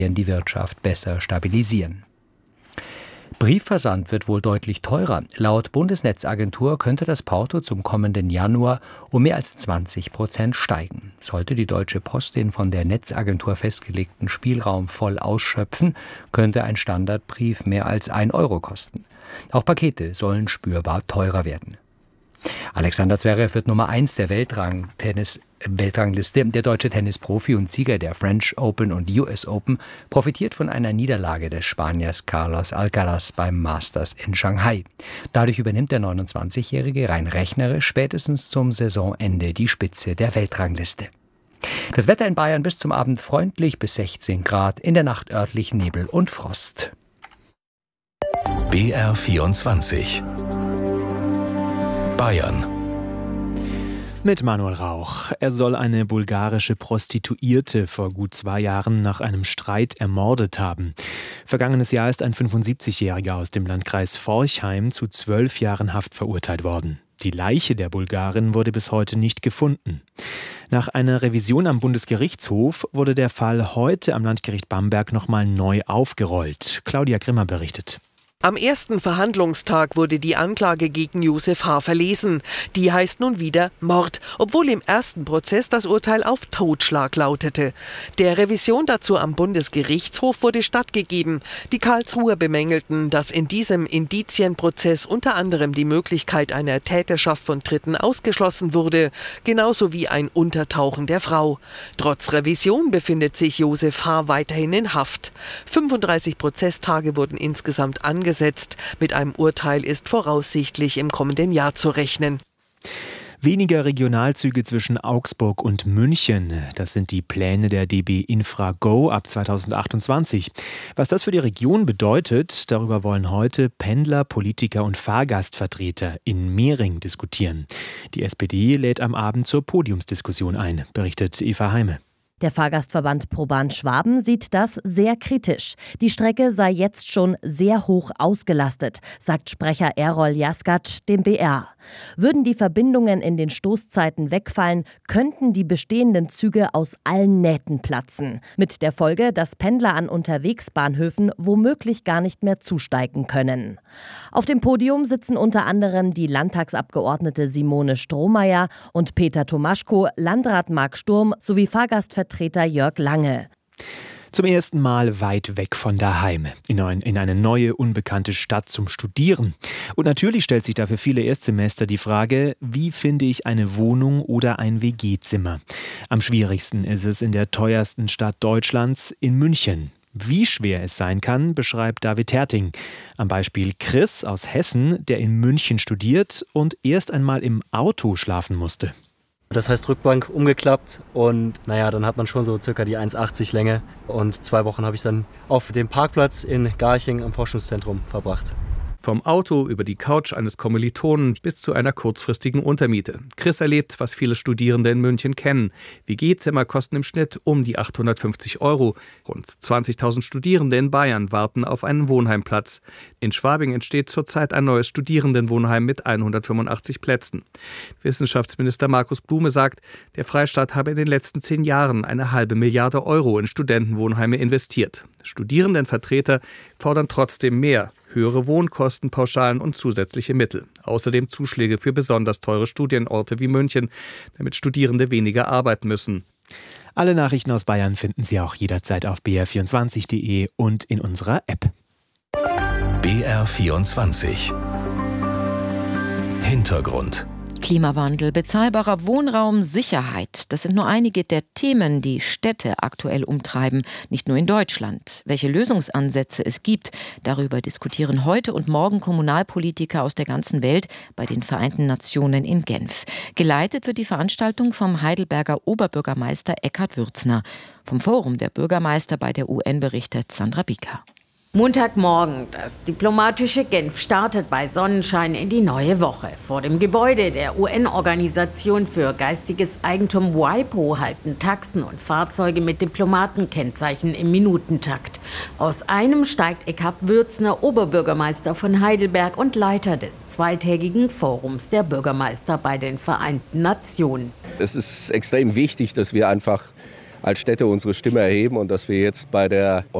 die Wirtschaft besser stabilisieren. Briefversand wird wohl deutlich teurer. Laut Bundesnetzagentur könnte das Porto zum kommenden Januar um mehr als 20% steigen. Sollte die Deutsche Post den von der Netzagentur festgelegten Spielraum voll ausschöpfen, könnte ein Standardbrief mehr als 1 Euro kosten. Auch Pakete sollen spürbar teurer werden. Alexander Zverev wird Nummer 1 der Weltrangliste. Der deutsche Tennisprofi und Sieger der French Open und US Open profitiert von einer Niederlage des Spaniers Carlos Alcaraz beim Masters in Shanghai. Dadurch übernimmt der 29-Jährige rein rechnerisch spätestens zum Saisonende die Spitze der Weltrangliste. Das Wetter in Bayern bis zum Abend freundlich bis 16 Grad, in der Nacht örtlich Nebel und Frost. BR24 Bayern. Mit Manuel Rauch. Er soll eine bulgarische Prostituierte vor gut 2 Jahren nach einem Streit ermordet haben. Vergangenes Jahr ist ein 75-Jähriger aus dem Landkreis Forchheim zu 12 Jahren Haft verurteilt worden. Die Leiche der Bulgarin wurde bis heute nicht gefunden. Nach einer Revision am Bundesgerichtshof wurde der Fall heute am Landgericht Bamberg nochmal neu aufgerollt. Claudia Grimmer berichtet. Am ersten Verhandlungstag wurde die Anklage gegen Josef H. verlesen. Die heißt nun wieder Mord, obwohl im ersten Prozess das Urteil auf Totschlag lautete. Der Revision dazu am Bundesgerichtshof wurde stattgegeben. Die Karlsruher bemängelten, dass in diesem Indizienprozess unter anderem die Möglichkeit einer Täterschaft von Dritten ausgeschlossen wurde, genauso wie ein Untertauchen der Frau. Trotz Revision befindet sich Josef H. weiterhin in Haft. 35 Prozesstage wurden insgesamt angesetzt. Mit einem Urteil ist voraussichtlich im kommenden Jahr zu rechnen. Weniger Regionalzüge zwischen Augsburg und München. Das sind die Pläne der DB Infra Go ab 2028. Was das für die Region bedeutet, darüber wollen heute Pendler, Politiker und Fahrgastvertreter in Mehring diskutieren. Die SPD lädt am Abend zur Podiumsdiskussion ein, berichtet Eva Heime. Der Fahrgastverband ProBahn Schwaben sieht das sehr kritisch. Die Strecke sei jetzt schon sehr hoch ausgelastet, sagt Sprecher Errol Jaskat dem BR. Würden die Verbindungen in den Stoßzeiten wegfallen, könnten die bestehenden Züge aus allen Nähten platzen. Mit der Folge, dass Pendler an Unterwegsbahnhöfen womöglich gar nicht mehr zusteigen können. Auf dem Podium sitzen unter anderem die Landtagsabgeordnete Simone Strohmeier und Peter Tomaschko, Landrat Marc Sturm sowie Fahrgastvertreter Jörg Lange. Zum ersten Mal weit weg von daheim, in eine neue, unbekannte Stadt zum Studieren. Und natürlich stellt sich da für viele Erstsemester die Frage, wie finde ich eine Wohnung oder ein WG-Zimmer? Am schwierigsten ist es in der teuersten Stadt Deutschlands, in München. Wie schwer es sein kann, beschreibt David Herting. Am Beispiel Chris aus Hessen, der in München studiert und erst einmal im Auto schlafen musste. Das heißt Rückbank umgeklappt und dann hat man schon so circa die 1,80 Länge und 2 Wochen habe ich dann auf dem Parkplatz in Garching am Forschungszentrum verbracht. Vom Auto über die Couch eines Kommilitonen bis zu einer kurzfristigen Untermiete. Chris erlebt, was viele Studierende in München kennen. WG-Zimmer kosten im Schnitt um die 850 €. Rund 20.000 Studierende in Bayern warten auf einen Wohnheimplatz. In Schwabing entsteht zurzeit ein neues Studierendenwohnheim mit 185 Plätzen. Wissenschaftsminister Markus Blume sagt, der Freistaat habe in den letzten 10 Jahren eine ½ Milliarde € in Studentenwohnheime investiert. Studierendenvertreter fordern trotzdem mehr. Höhere Wohnkosten, Pauschalen und zusätzliche Mittel. Außerdem Zuschläge für besonders teure Studienorte wie München, damit Studierende weniger arbeiten müssen. Alle Nachrichten aus Bayern finden Sie auch jederzeit auf br24.de und in unserer App. BR24 Hintergrund. Klimawandel, bezahlbarer Wohnraum, Sicherheit. Das sind nur einige der Themen, die Städte aktuell umtreiben, nicht nur in Deutschland. Welche Lösungsansätze es gibt, darüber diskutieren heute und morgen Kommunalpolitiker aus der ganzen Welt bei den Vereinten Nationen in Genf. Geleitet wird die Veranstaltung vom Heidelberger Oberbürgermeister Eckhard Würzner. Vom Forum der Bürgermeister bei der UN berichtet Sandra Bieker. Montagmorgen, das diplomatische Genf startet bei Sonnenschein in die neue Woche. Vor dem Gebäude der UN-Organisation für geistiges Eigentum WIPO halten Taxen und Fahrzeuge mit Diplomatenkennzeichen im Minutentakt. Aus einem steigt Eckhard Würzner, Oberbürgermeister von Heidelberg und Leiter des zweitägigen Forums der Bürgermeister bei den Vereinten Nationen. Es ist extrem wichtig, dass wir einfach als Städte unsere Stimme erheben und dass wir jetzt bei der